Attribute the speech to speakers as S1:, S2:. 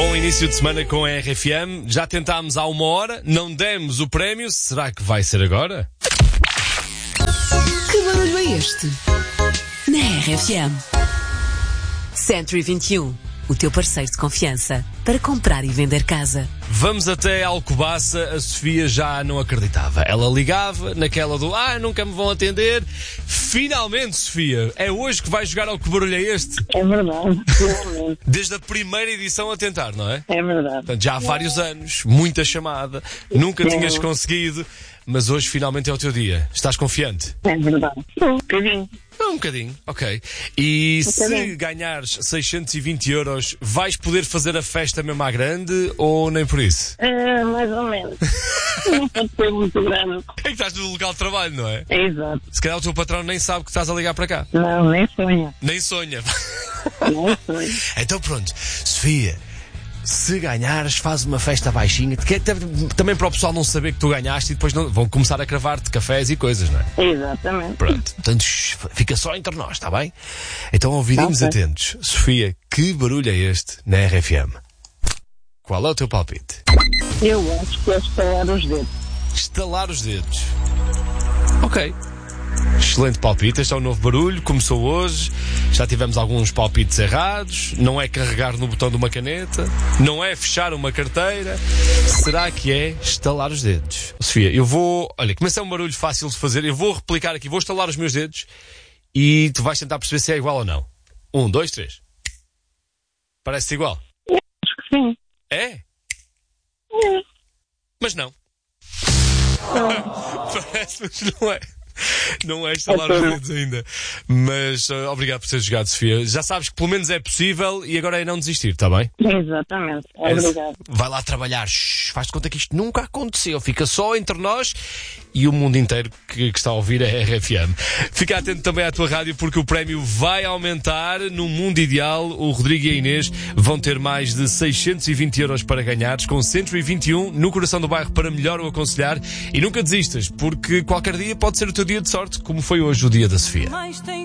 S1: Bom início de semana com a RFM. Já tentámos há uma hora, não demos o prémio. Será que vai ser agora?
S2: Que barulho é este? Na RFM. Century 21, o teu parceiro de confiança para comprar e vender casa.
S1: Vamos até Alcobaça. A Sofia já não acreditava. Ela ligava naquela do nunca me vão atender. Finalmente, Sofia, é hoje que vais jogar ao Que Barulho é Este?
S3: É verdade, finalmente.
S1: Desde a primeira edição a tentar, não é?
S3: É verdade.
S1: Portanto, já há vários anos, muita chamada, nunca tinhas conseguido, mas hoje finalmente é o teu dia. Estás confiante?
S3: É verdade. Um bocadinho.
S1: Um bocadinho, ok. E se ganhares 620 euros, vais poder fazer a festa mesmo à grande ou nem por isso?
S3: Mais ou menos. Não pode ser muito grande.
S1: É que estás no local de trabalho, não é?
S3: É exato.
S1: Se calhar o teu patrão nem sabe que estás a ligar para cá.
S3: Não, nem sonha.
S1: Nem sonha.
S3: Nem sonha.
S1: Então pronto, Sofia, se ganhares, faz uma festa baixinha, que é também para o pessoal não saber que tu ganhaste e depois vão começar a cravar-te cafés e coisas, não é?
S3: Exatamente.
S1: Pronto, portanto, fica só entre nós, está bem? Então, ouvidinhos atentos. Sofia, que barulho é este na RFM? Qual é o teu palpite?
S3: Eu acho que é estalar os dedos.
S1: Estalar os dedos. Ok. Excelente palpite, este é um novo barulho, começou hoje, já tivemos alguns palpites errados, não é carregar no botão de uma caneta, não é fechar uma carteira, será que é estalar os dedos? Sofia, olha, como esse é um barulho fácil de fazer, eu vou replicar aqui, vou estalar os meus dedos e tu vais tentar perceber se é igual ou não. 1, 2, 3. Parece-te igual?
S3: Acho que sim.
S1: É?
S3: É.
S1: Mas não. Parece, mas não é. Não é estalar os dedos ainda. Mas obrigado por teres jogado, Sofia. Já sabes que pelo menos é possível e agora é não desistir, está bem?
S3: Exatamente. Obrigado.
S1: Vai lá trabalhar. Faz de conta que isto nunca aconteceu. Fica só entre nós e o mundo inteiro que está a ouvir a RFM. Fica atento também à tua rádio porque o prémio vai aumentar. No mundo ideal, o Rodrigo e a Inês vão ter mais de 620 euros para ganhares com Century 21 no coração do bairro para melhor o aconselhar. E nunca desistas, porque qualquer dia pode ser o teu dia de sorte, como foi hoje o dia da Sofia.